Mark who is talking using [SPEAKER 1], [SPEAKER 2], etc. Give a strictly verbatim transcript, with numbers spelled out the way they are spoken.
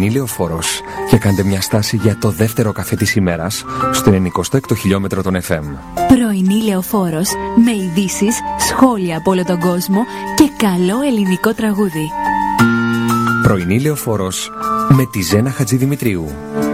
[SPEAKER 1] πρωινή Λεωφόρος και κάντε μια στάση για το δεύτερο καφέ της ημέρας στο ενενηκοστό έκτο χιλιόμετρο των εφ εμ.
[SPEAKER 2] Πρωινή Λεωφόρος με ειδήσεις, σχόλια από όλο τον κόσμο και καλό ελληνικό τραγούδι.
[SPEAKER 1] Πρωινή Λεωφόρος με τη Ζένα Χατζηδημητρίου.